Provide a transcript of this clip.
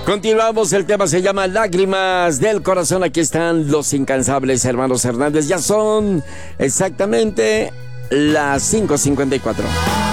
Continuamos, el tema se llama Lágrimas del Corazón. Aquí están los incansables hermanos Hernández. Ya son exactamente las 5:54.